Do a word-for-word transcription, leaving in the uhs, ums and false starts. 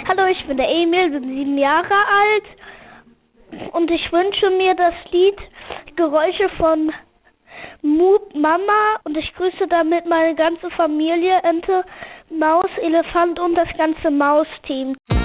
Hallo, ich bin der Emil, bin sieben Jahre alt und ich wünsche mir das Lied Geräusche von Mut Mama und ich grüße damit meine ganze Familie, Ente, Maus, Elefant und das ganze Mausteam.